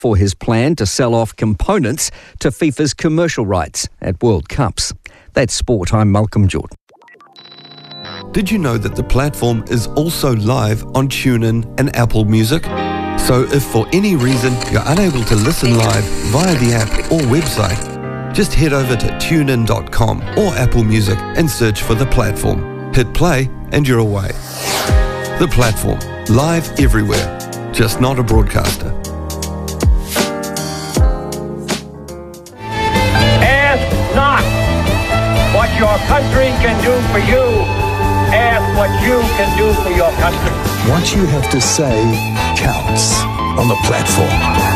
for his plan to sell off components to FIFA's commercial rights at World Cups. That's sport. I'm Malcolm Jordan. Did you know that the platform is also live on TuneIn and Apple Music? So if for any reason you're unable to listen live via the app or website, just head over to tunein.com or Apple Music and search for the platform. Hit play and you're away. The platform, live everywhere, just not a broadcaster. Ask not what your country can do for you. Ask what you can do for your country. What you have to say counts on the platform.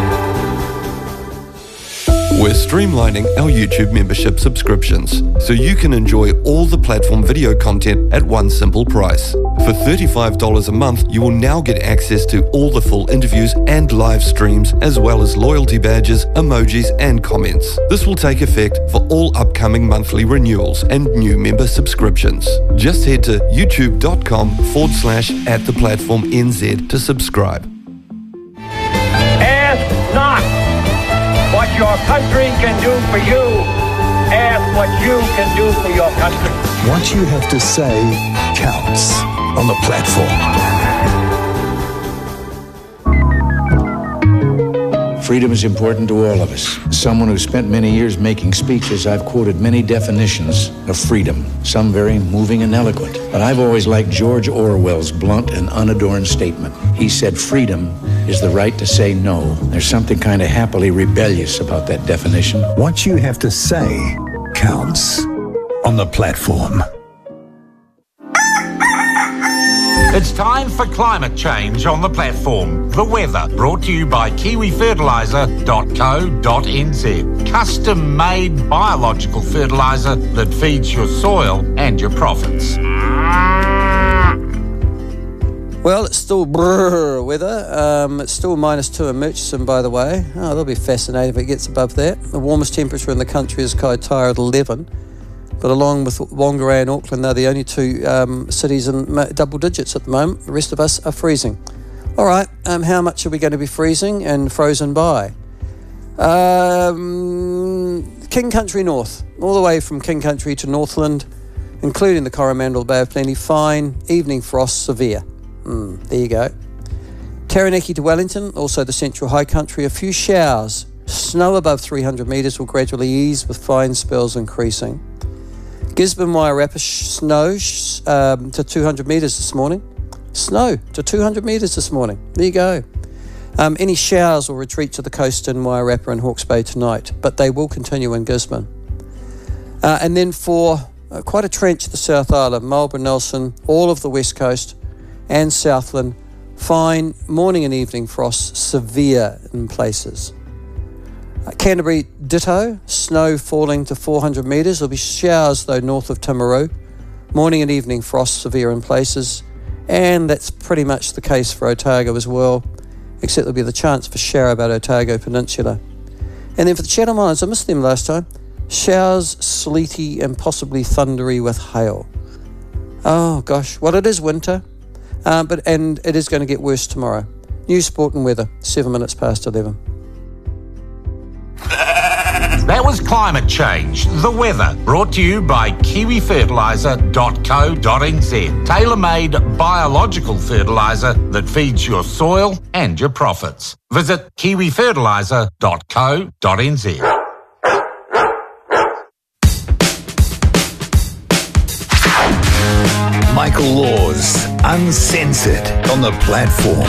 We're streamlining our YouTube membership subscriptions so you can enjoy all the platform video content at one simple price. For $35 a month, you will now get access to all the full interviews and live streams, as well as loyalty badges, emojis, and comments. This will take effect for all upcoming monthly renewals and new member subscriptions. Just head to youtube.com/@theplatformnz to subscribe. Ask not what your country can do for you. Ask what you can do for your country. What you have to say counts on the platform. Freedom is important to all of us. As someone who spent many years making speeches, I've quoted many definitions of freedom, some very moving and eloquent. But I've always liked George Orwell's blunt and unadorned statement. He said freedom is the right to say no. There's something kind of happily rebellious about that definition. What you have to say counts on the platform. It's time for climate change on the platform. The weather, brought to you by kiwifertiliser.co.nz. Custom-made biological fertiliser that feeds your soil and your profits. Well, it's still brrr weather. It's still -2 in Murchison, by the way. Oh, that'll be fascinating if it gets above that. The warmest temperature in the country is Kaitaia at 11. But along with Whangarei and Auckland, they're the only two cities in double digits at the moment. The rest of us are freezing. All right, how much are we going to be freezing and frozen by? King Country North, all the way from King Country to Northland, including the Coromandel Bay of Plenty, fine. Evening frost, severe. There you go. Taranaki to Wellington, also the Central High Country, a few showers. Snow above 300 metres will gradually ease with fine spells increasing. Gisborne, Wairarapa, snow to 200 metres this morning. Snow to 200 metres this morning. There you go. Any showers will retreat to the coast in Wairarapa and Hawke's Bay tonight, but they will continue in Gisborne. And then for quite a trench to the South Island, Marlborough, Nelson, all of the West Coast and Southland, fine morning and evening frost, severe in places. Canterbury, ditto, snow falling to 400 metres. There'll be showers, though, north of Timaru. Morning and evening frost, severe in places. And that's pretty much the case for Otago as well, except there'll be the chance for shower about Otago Peninsula. And then for the Chatham Islands, I missed them last time, showers, sleety and possibly thundery with hail. Oh, gosh. Well, it is winter, and it is going to get worse tomorrow. News, sport and weather, 7 minutes past 11. That was climate change, the weather, brought to you by kiwifertiliser.co.nz. Tailor-made biological fertiliser that feeds your soil and your profits. Visit kiwifertiliser.co.nz. Michael Laws, uncensored on the platform.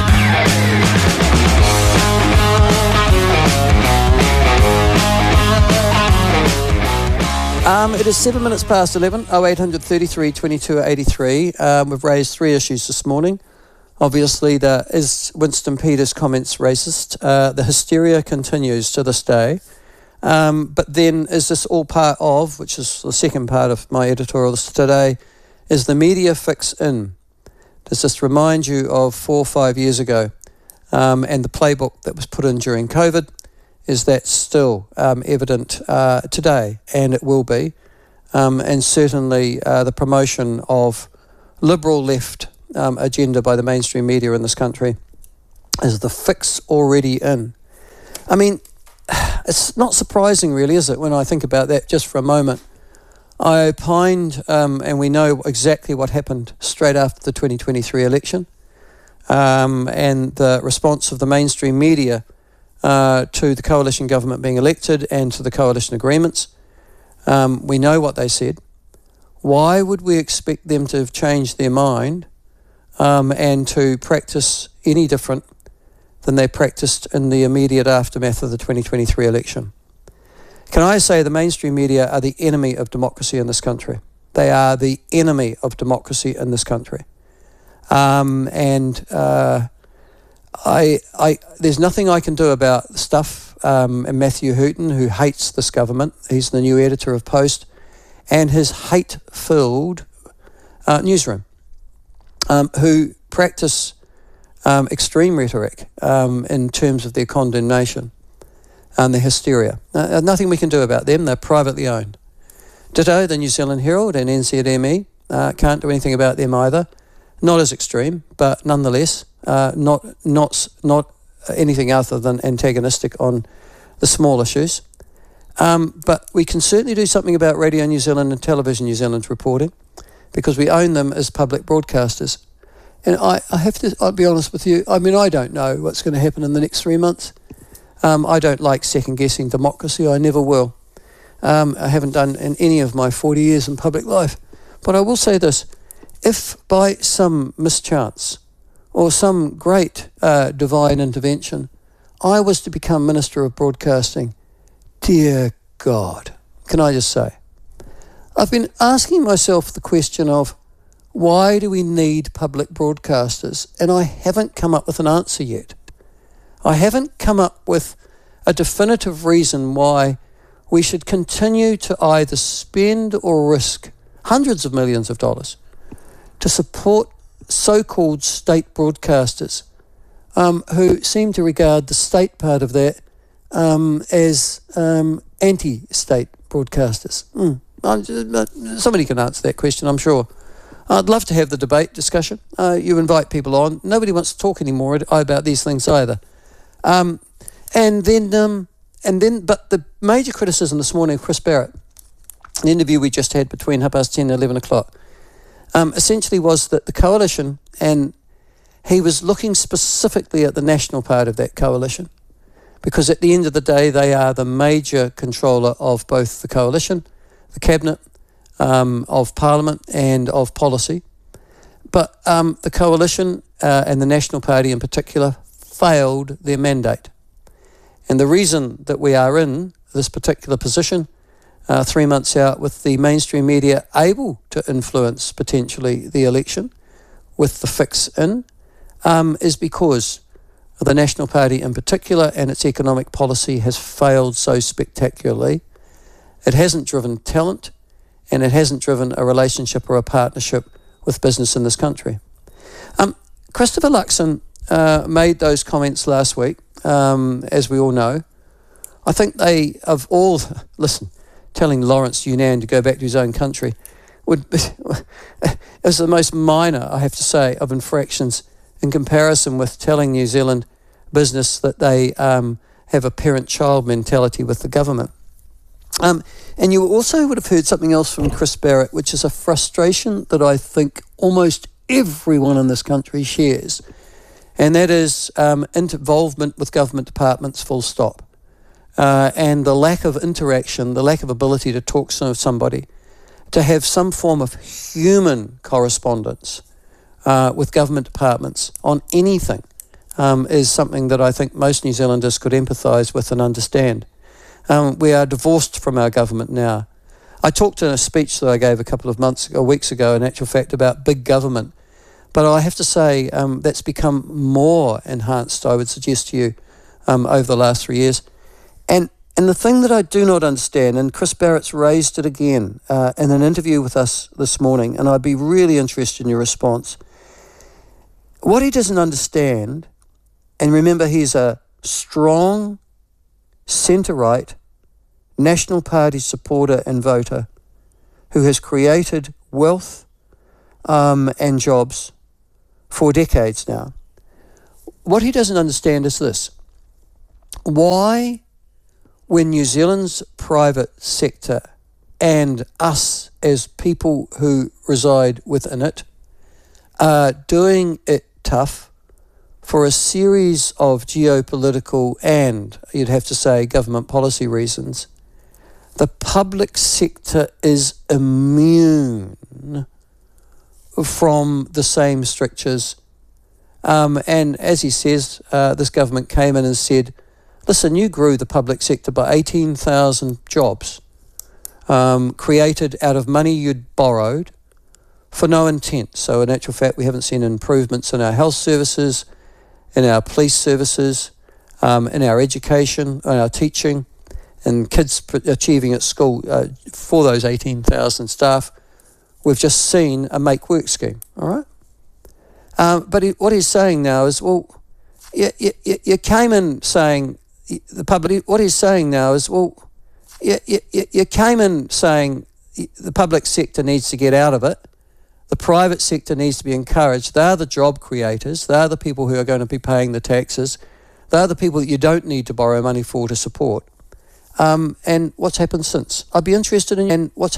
It is 7 minutes past 11, 0800 33 22 83. We've raised three issues this morning. Obviously, is Winston Peters' comments racist? The hysteria continues to this day. But then is this all part of, which is the second part of my editorial today, is the media fix in? Does this remind you of 4 or 5 years ago and the playbook that was put in during COVID? Is that still evident today? And it will be. And certainly the promotion of liberal left agenda by the mainstream media in this country is the fix already in. I mean, it's not surprising really, is it, when I think about that just for a moment. I opined, and we know exactly what happened straight after the 2023 election, and the response of the mainstream media to the coalition government being elected and to the coalition agreements. We know what they said. Why would we expect them to have changed their mind and to practice any different than they practiced in the immediate aftermath of the 2023 election? Can I say the mainstream media are the enemy of democracy in this country? They are the enemy of democracy in this country. There's nothing I can do about the stuff. And Matthew Hooton, who hates this government, he's the new editor of Post, and his hate-filled newsroom, who practice extreme rhetoric in terms of their condemnation and their hysteria. Nothing we can do about them. They're privately owned. Ditto, the New Zealand Herald and NZME. Can't do anything about them either. Not as extreme, but nonetheless, not anything other than antagonistic on the small issues. But we can certainly do something about Radio New Zealand and Television New Zealand's reporting, because we own them as public broadcasters. And I'll be honest with you, I mean, I don't know what's going to happen in the next 3 months. I don't like second-guessing democracy. I never will. I haven't done in any of my 40 years in public life. But I will say this. If by some mischance or some great divine intervention I was to become Minister of Broadcasting, dear God, can I just say, I've been asking myself the question of why do we need public broadcasters? And I haven't come up with an answer yet. I haven't come up with a definitive reason why we should continue to either spend or risk hundreds of millions of dollars to support so-called state broadcasters who seem to regard the state part of that as anti-state broadcasters. Somebody can answer that question, I'm sure. I'd love to have the debate discussion. You invite people on. Nobody wants to talk anymore about these things either. But the major criticism this morning of Chris Barrett, an interview we just had between 10:30 and 11 o'clock, essentially was that the coalition, and he was looking specifically at the national part of that coalition, because at the end of the day, they are the major controller of both the coalition, the cabinet, of Parliament and of policy. But the coalition and the National Party in particular failed their mandate. And the reason that we are in this particular position 3 months out with the mainstream media able to influence potentially the election with the fix in is because the National Party in particular and its economic policy has failed so spectacularly. It hasn't driven talent, and it hasn't driven a relationship or a partnership with business in this country. Christopher Luxon made those comments last week, as we all know. I think they, of all, telling Lawrence Yunnan to go back to his own country is the most minor, I have to say, of infractions in comparison with telling New Zealand business that they have a parent-child mentality with the government. And you also would have heard something else from Chris Barrett, which is a frustration that I think almost everyone in this country shares, and that is involvement with government departments, full stop, and the lack of interaction, the lack of ability to talk to somebody, to have some form of human correspondence with government departments on anything is something that I think most New Zealanders could empathise with and understand. We are divorced from our government now. I talked in a speech that I gave a couple of weeks ago, in actual fact, about big government. But I have to say that's become more enhanced, I would suggest to you, over the last 3 years. And the thing that I do not understand, and Chris Barrett's raised it again in an interview with us this morning, and I'd be really interested in your response. What he doesn't understand, and remember he's a strong centre-right National Party supporter and voter who has created wealth and jobs for decades now. What he doesn't understand is this. why, when New Zealand's private sector and us as people who reside within it are doing it tough for a series of geopolitical and, you'd have to say, government policy reasons, the public sector is immune from the same strictures. And as he says, this government came in and said, listen, you grew the public sector by 18,000 jobs, created out of money you'd borrowed for no intent. So in actual fact, we haven't seen improvements in our health services, in our police services, in our education, in our teaching, and kids achieving at school for those 18,000 staff. We've just seen a make work scheme, all right? But what he's saying now is, well, you came in saying, the public, what he's saying now is, well, you came in saying the public sector needs to get out of it. The private sector needs to be encouraged. They're the job creators. They're the people who are going to be paying the taxes. They're the people that you don't need to borrow money for to support. And what's happened since? I'd be interested in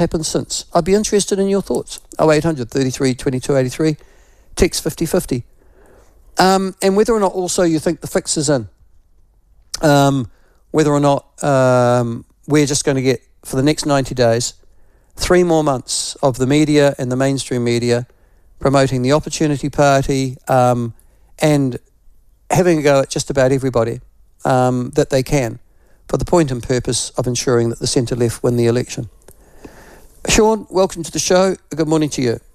your thoughts. 0800 33 22 83, text 5050. And whether or not also you think the fix is in. Whether or not we're just going to get, for the next 90 days, 3 more months of the media and the mainstream media promoting the Opportunity Party and having a go at just about everybody that they can, for the point and purpose of ensuring that the centre-left win the election. Sean, welcome to the show. Good morning to you.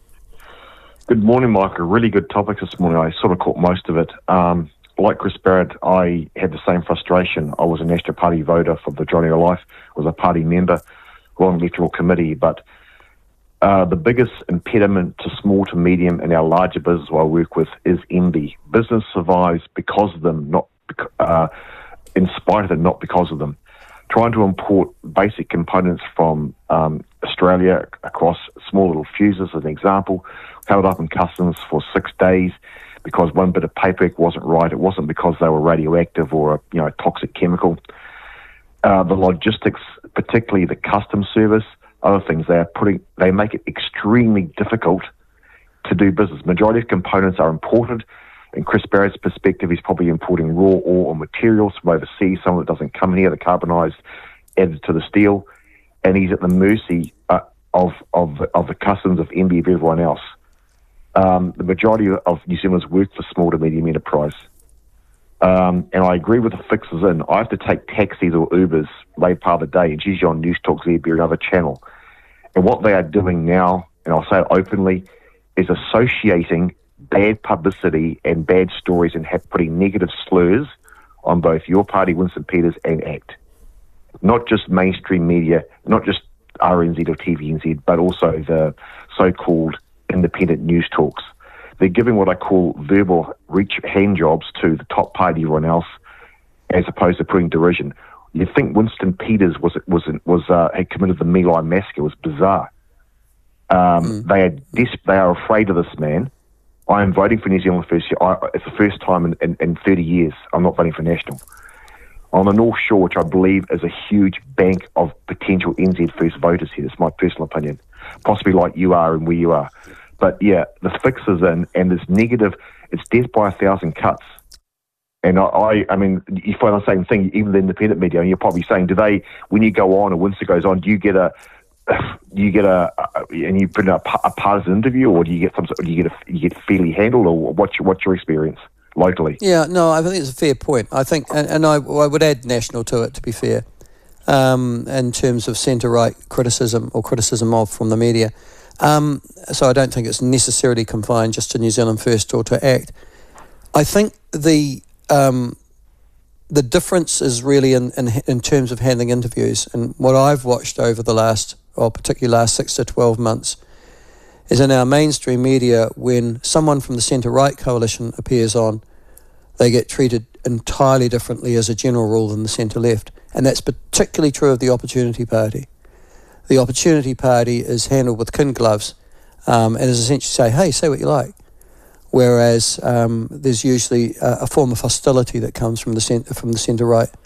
Good morning, Mike. A really good topic this morning. I sort of caught most of it. Like Chris Barrett, I had the same frustration. I was a National Party voter for the Johnny Life, was a party member on the electoral committee, but the biggest impediment to small to medium and our larger business I work with is envy. Business survives because of them, not in spite of them, not because of them. Trying to import basic components from Australia across small little fuses, as an example, held up in customs for 6 days because one bit of paperwork wasn't right. It wasn't because they were radioactive or a toxic chemical. The logistics, particularly the customs service, other things they make it extremely difficult to do business. Majority of components are imported. In Chris Barrett's perspective, he's probably importing raw ore or materials from overseas, some of it doesn't come here, the carbonized added to the steel, and he's at the mercy of the customs of envy of everyone else. The majority of New Zealanders work for small to medium enterprise. And I agree with the fixes in. I have to take taxis or Ubers late part of the day, and she's on News Talk ZB or another channel. And what they are doing now, and I'll say it openly, is associating bad publicity and bad stories and putting negative slurs on both your party, Winston Peters, and ACT. Not just mainstream media, not just RNZ or TVNZ, but also the so-called independent news talks. They're giving what I call verbal hand jobs to the top party, everyone else, as opposed to putting derision. You think Winston Peters had committed the My Lai massacre? It was bizarre. They are afraid of this man. I am voting for New Zealand first year. It's the first time in 30 years I'm not voting for National. On the North Shore, which I believe is a huge bank of potential NZ First voters here. It's my personal opinion. Possibly like you are and where you are. But yeah, the fix is in, and this negative, it's death by 1,000 cuts. And I mean, you find the same thing, even the independent media, and you're probably saying, when you go on or Winston goes on, do you get and you put in a partisan interview, or do you get fairly handled, or what's your experience locally? Yeah, no, I think it's a fair point. I think, and I would add National to it, to be fair, in terms of centre-right criticism or criticism of from the media. So I don't think it's necessarily confined just to New Zealand First or to ACT. I think the difference is really in terms of handling interviews, and what I've watched over the particularly last 6 to 12 months, is in our mainstream media, when someone from the centre-right coalition appears on, they get treated entirely differently as a general rule than the centre-left. And that's particularly true of the Opportunity Party. The Opportunity Party is handled with kid gloves and is essentially say, hey, say what you like. whereas there's usually a form of hostility that comes from the centre right.